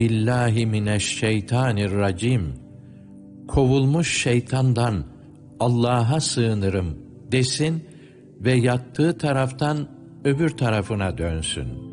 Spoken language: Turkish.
billahi mineşşeytanirracim. Kovulmuş şeytandan Allah'a sığınırım desin ve yattığı taraftan öbür tarafına dönsün.